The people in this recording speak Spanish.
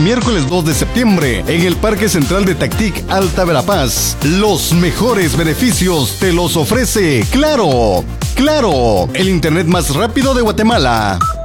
miércoles 2 de septiembre en el Parque Central de Tactic, Alta Verapaz. Los mejores beneficios te los ofrece Claro. Claro, el internet más rápido de Guatemala.